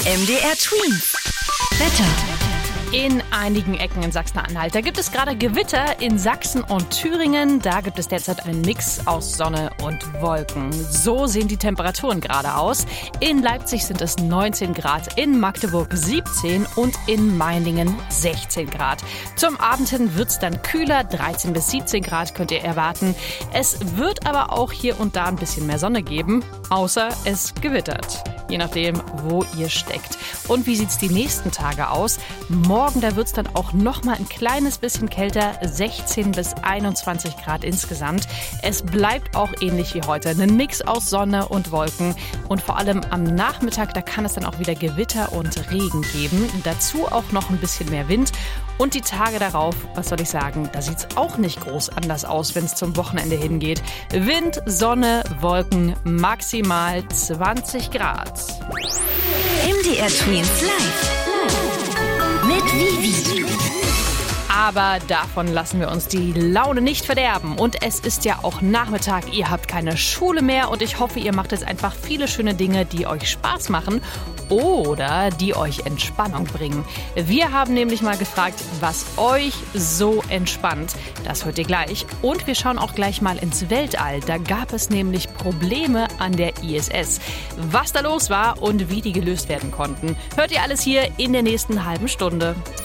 MDR Twins. Wetter. In einigen Ecken in Sachsen-Anhalt. Da gibt es gerade Gewitter in Sachsen und Thüringen. Da gibt es derzeit einen Mix aus Sonne und Wolken. So sehen die Temperaturen gerade aus. In Leipzig sind es 19 Grad, in Magdeburg 17 und in Meiningen 16 Grad. Zum Abend hin wird es dann kühler, 13 bis 17 Grad könnt ihr erwarten. Es wird aber auch hier und da ein bisschen mehr Sonne geben, außer es gewittert. Je nachdem, wo ihr steckt. Und wie sieht's die nächsten Tage aus? Morgen, da wird's dann auch noch mal ein kleines bisschen kälter, 16 bis 21 Grad insgesamt. Es bleibt auch ähnlich wie heute, ein Mix aus Sonne und Wolken. Und vor allem am Nachmittag, da kann es dann auch wieder Gewitter und Regen geben. Dazu auch noch ein bisschen mehr Wind. Und die Tage darauf, was soll ich sagen, da sieht's auch nicht groß anders aus, wenn es zum Wochenende hingeht. Wind, Sonne, Wolken, maximal 20 Grad. MDR Twins live. Mit Vivi. Aber davon lassen wir uns die Laune nicht verderben. Und es ist ja auch Nachmittag, ihr habt keine Schule mehr und ich hoffe, ihr macht jetzt einfach viele schöne Dinge, die euch Spaß machen oder die euch Entspannung bringen. Wir haben nämlich mal gefragt, was euch so entspannt. Das hört ihr gleich. Und wir schauen auch gleich mal ins Weltall. Da gab es nämlich Probleme an der ISS. Was da los war und wie die gelöst werden konnten, hört ihr alles hier in der nächsten halben Stunde.